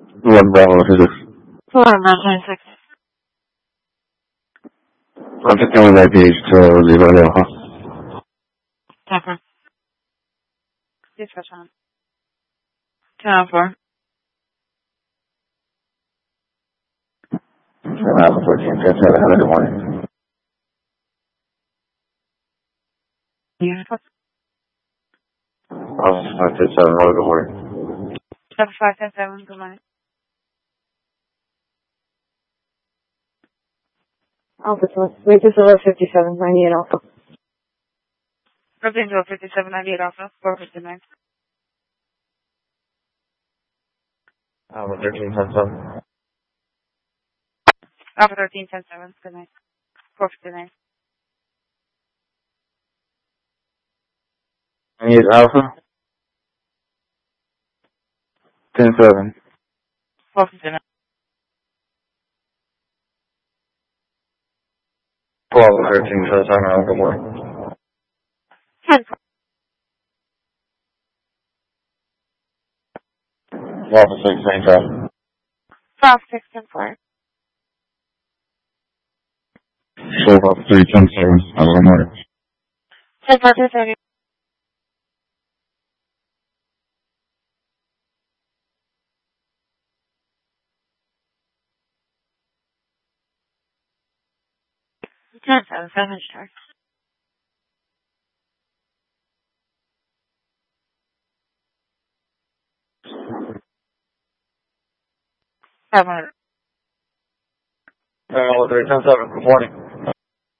One Bravo Physics. 496. I'm just going by page to leave it out, huh? Temper. Dispatch on. 1004. 14, 10, good morning. Yeah. Officer 557, good morning. 7577, good morning. Officer, wait just over 57, 98 Alpha. Representative 5798 Alpha, 459. Alpha 13, 10, 7. Alpha 13, 107, good night. 459. 98 Alpha. 10, 7. 459. 12, 13, 10, 7, good morning. 10. Alpha 6, 9, 12, 6, 10, 4. 12, Alpha 3, 10, 7, good morning. 10, 4, 230. 10, 7, 7, star. 7. Alpha 3, 10, 7, good morning.